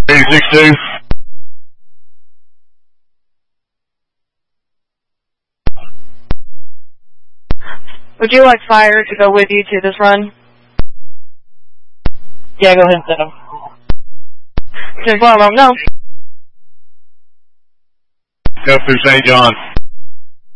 862. Would you like fire to go with you to this run? Yeah, go ahead and send them. 10-4, no. Go through St. John.